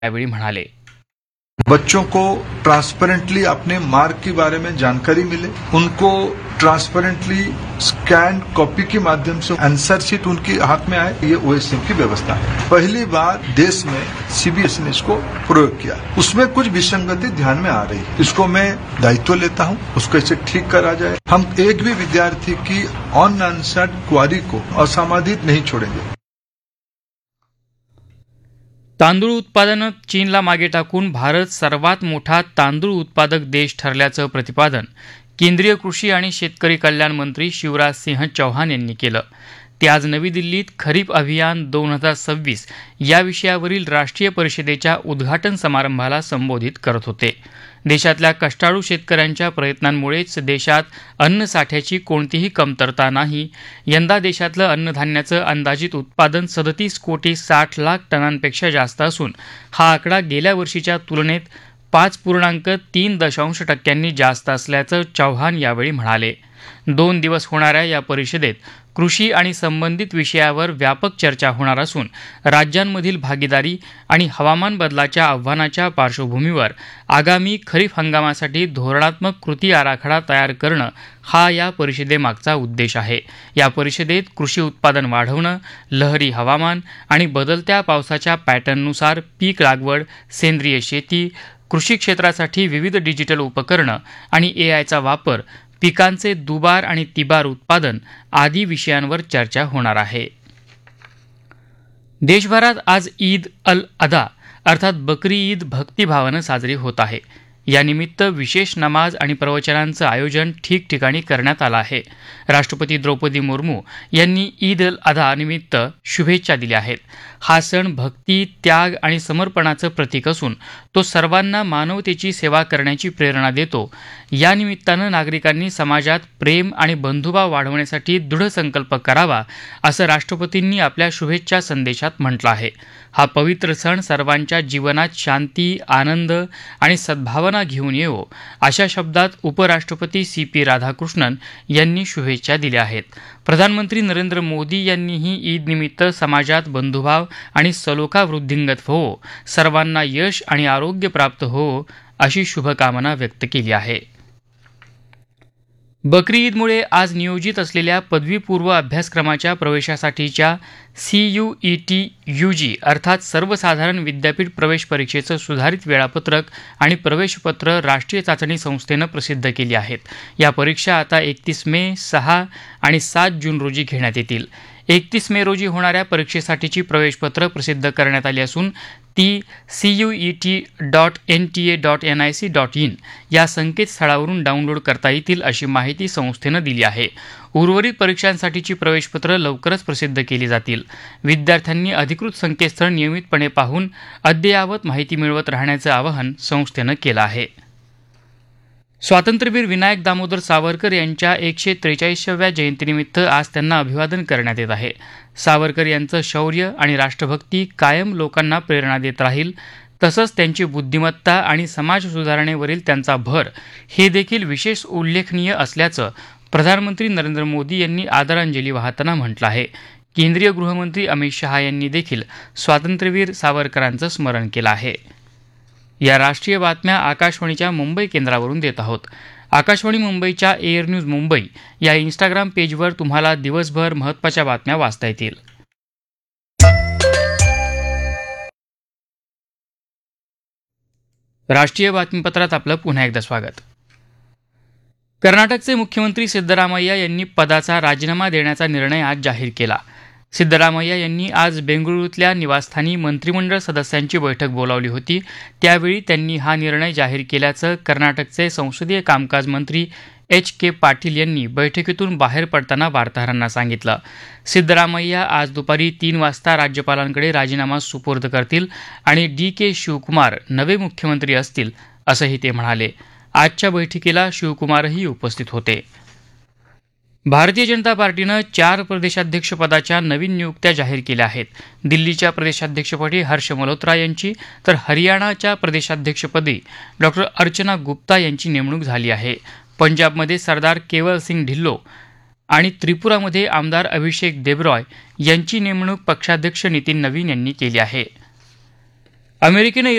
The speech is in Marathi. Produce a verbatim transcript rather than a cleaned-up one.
यावेळी म्हणाले. बच्चों को ट्रांसपेरेंटली अपने मार्क के बारे में जानकारी मिले, उनको ट्रांसपेरेंटली स्कैन कॉपी के माध्यम से आंसर शीट उनके हाथ में आए, ये ओएसएम की व्यवस्था है. पहली बार देश में सीबीएसई ने इसको प्रयोग किया. उसमें कुछ विसंगति ध्यान में आ रही है. इसको मैं दायित्व लेता हूं, उसको इसे ठीक करा जाए. हम एक भी विद्यार्थी की अनआंसर्ड क्वारी को असमाधित नहीं छोड़ेंगे. तांदूळ उत्पादनात चीनला मागे टाकून भारत सर्वात मोठा तांदूळ उत्पादक देश ठरल्याचं प्रतिपादन केंद्रीय कृषी आणि शेतकरी कल्याण मंत्री शिवराज सिंह चौहान यांनी केलं. ते आज नवी दिल्लीत खरीप अभियान दोन हजार सव्वीस या विषयावरील राष्ट्रीय परिषदेच्या उद्घाटन समारंभाला संबोधित करत होते. देशातल्या कष्टाळू शेतकऱ्यांच्या प्रयत्नांमुळेच देशात अन्नसाठ्याची कोणतीही कमतरता नाही. यंदा देशातलं अन्नधान्याचं अंदाजित उत्पादन सदतीस कोटी साठ लाख टनांपेक्षा जास्त असून हा आकडा गेल्या वर्षीच्या तुलनेत पाच पूर्णांक तीन दशांश टक्क्यांनी जास्त असल्याचं चौहान यावेळी म्हणाले. दोन दिवस होणाऱ्या या परिषदेत कृषी आणि संबंधित विषयावर व्यापक चर्चा होणार असून राज्यांमधील भागीदारी आणि हवामान बदलाच्या आव्हानाच्या पार्श्वभूमीवर आगामी खरीप हंगामासाठी धोरणात्मक कृती आराखडा तयार करणं हा या परिषदेमागचा उद्देश आहे. या परिषदेत कृषी उत्पादन वाढवणं, लहरी हवामान आणि बदलत्या पावसाच्या पॅटर्ननुसार पीक लागवड, सेंद्रिय शेती, कृषी क्षेत्रासाठी विविध डिजिटल उपकरणं आणि एआयचा वापर, पिकांचे दुबार आणि तिबार उत्पादन आदी विषयांवर चर्चा होणार आहे. देशभरात आज ईद अल अधा अर्थात बकरी ईद भक्तिभावानं साजरी होत आहे. यानिमित्त विशेष नमाज आणि प्रवचनांचं आयोजन ठिकठिकाणी करण्यात आलं आहे. राष्ट्रपती द्रौपदी मुर्मू यांनी ईद अल अधा निमित्त शुभेच्छा दिल्या आहेत. हा सण भक्ती, त्याग आणि समर्पणाचं प्रतीक असून तो सर्वांना मानवतेची सेवा करण्याची प्रेरणा देतो. या निमित्तानं नागरिकांनी समाजात प्रेम आणि बंधुभाव वाढवण्यासाठी दृढ संकल्प करावा असं राष्ट्रपतींनी आपल्या शुभेच्छा संदेशात म्हटलं आहे. हा पवित्र सण सर्वांच्या जीवनात शांती, आनंद आणि सद्भावना घेऊन येवो अशा शब्दात उपराष्ट्रपती सी पी राधाकृष्णन यांनी शुभेच्छा दिल्या आहेत. प्रधानमंत्री नरेंद्र मोदी यांनीही ईद निमित्त समाजात बंधुभाव आणि सलोखा वृद्धिंगत होवो, सर्वांना यश आणि आरोग्य प्राप्त होवो अशी शुभकामना व्यक्त केली आहे. बकरी ईदमुळे आज नियोजित असलेल्या पदवीपूर्व अभ्यासक्रमाच्या प्रवेशासाठीच्या C you E T U जी अर्थात सर्वसाधारण विद्यापीठ प्रवेश परीक्षेचं सुधारित वेळापत्रक आणि प्रवेशपत्र राष्ट्रीय चाचणी संस्थेनं प्रसिद्ध केली आहेत. या परीक्षा आता एकतीस मे, सहा आणि सात जून रोजी घेण्यात येतील. एकतीस मे रोजी होणाऱ्या परीक्षेसाठीची प्रवेशपत्र प्रसिद्ध करण्यात आली असून ती C you E T dot N T A dot N I C dot in या संकेतस्थळावरून डाउनलोड करता येतील अशी माहिती संस्थेनं दिली आहे. उर्वरित परीक्षांसाठीची प्रवेशपत्र लवकरच प्रसिद्ध केली जातील. विद्यार्थ्यांनी अधिकृत संकेतस्थळ नियमितपणे पाहून अद्ययावत माहिती मिळवत राहण्याचं आवाहन संस्थेनं केलं आहे. स्वातंत्र्यवीर विनायक दामोदर सावरकर यांच्या एकशे त्रेचाळीसाव्या जयंतीनिमित्त आज त्यांना अभिवादन करण्यात येत आहे. सावरकर यांचं शौर्य आणि राष्ट्रभक्ती कायम लोकांना प्रेरणा देत राहील. तसंच त्यांची बुद्धिमत्ता आणि समाज सुधारणेवरील त्यांचा भर हे देखील विशेष उल्लेखनीय असल्याचं प्रधानमंत्री नरेंद्र मोदी यांनी आदरांजली वाहताना म्हटलं आहे. केंद्रीय गृहमंत्री अमित शहा यांनी देखील स्वातंत्र्यवीर सावरकरांचं स्मरण केलं आहे. या राष्ट्रीय बातम्या आकाशवाणीच्या मुंबई केंद्रावरून देत आहोत. आकाशवाणी मुंबईच्या एअर न्यूज मुंबई या इंस्टाग्राम पेजवर तुम्हाला दिवसभर महत्त्वाच्या बातम्या वाचता येतील. राष्ट्रीय बातमीपत्रात आपलं पुन्हा एकदा स्वागत. कर्नाटकचे मुख्यमंत्री सिद्धरामय्या यांनी पदाचा राजीनामा देण्याचा निर्णय आज जाहीर केला. सिद्धरामय्या यांनी आज बेंगळुरूतल्या निवासस्थानी मंत्रिमंडळ सदस्यांची बैठक बोलावली होती. त्यावेळी त्यांनी हा निर्णय जाहीर केल्याचं कर्नाटकचे संसदीय कामकाज मंत्री एच के पाटील यांनी बैठकीतून बाहेर पडताना वार्ताहरांना सांगितलं. सिद्धरामय्या आज दुपारी तीन वाजता राज्यपालांकडे राजीनामा सुपूर्द करतील आणि डी के शिवकुमार नवे मुख्यमंत्री असतील असंही ते म्हणाले. आजच्या बैठकीला शिवकुमारही उपस्थित होते. भारतीय जनता पार्टीनं चार प्रदेशाध्यक्षपदाच्या नवीन नियुक्त्या जाहीर केल्या आहेत. दिल्लीच्या प्रदेशाध्यक्षपदी हर्ष मल्होत्रा यांची तर हरियाणाच्या प्रदेशाध्यक्षपदी डॉक्टर अर्चना गुप्ता यांची नेमणूक झाली आहे. पंजाबमध्ये सरदार केवल सिंग ढिल्लो आणि त्रिपुरामध्ये आमदार अभिषेक देबरॉय यांची नेमणूक पक्षाध्यक्ष नितीन नवीन यांनी केली आहे. अमेरिकेनं